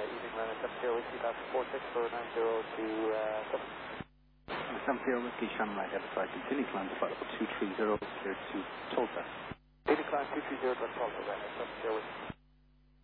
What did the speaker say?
evening runner 70 Whiskey, 46 for 9027. 70 Whiskey, Shannon Light, Everside, continue climb to flight level 230, cleared to Tulsa. Continue climb 230, Tulsa, runner 70 Whiskey.